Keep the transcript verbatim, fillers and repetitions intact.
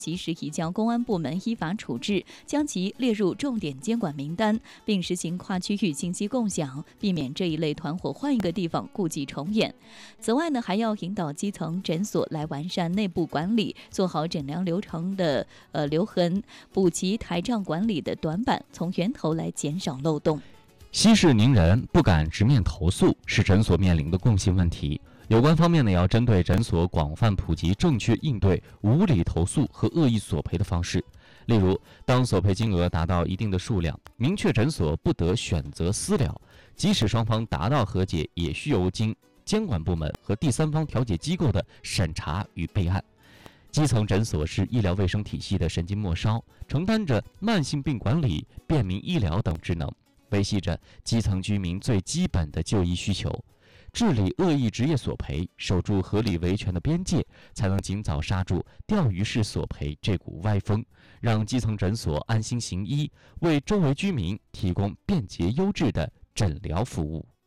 及时移交公安部门依法处置，将其列入重点监管名单，并实行跨区域信息共享，避免这一类团伙换一个地方故伎重演。此外呢，还要引导基层诊所来完善内部管理，做好诊疗流程的呃留痕，补齐台账管理的短板，从源头来减少漏洞。 息事宁人，不敢直面投诉，是诊所面临的共性问题。有关方面呢，要针对诊所广泛普及正确应对无理投诉和恶意索赔的方式。例如，当索赔金额达到一定的数量，明确诊所不得选择私了，即使双方达到和解，也需由经监管部门和第三方调解机构的审查与备案。基层诊所是医疗卫生体系的神经末梢，承担着慢性病管理、便民医疗等职能，维系着基层居民最基本的就医需求。治理恶意职业索赔，守住合理维权的边界，才能尽早刹住钓鱼式索赔这股歪风，让基层诊所安心行医，为周围居民提供便捷优质的诊疗服务。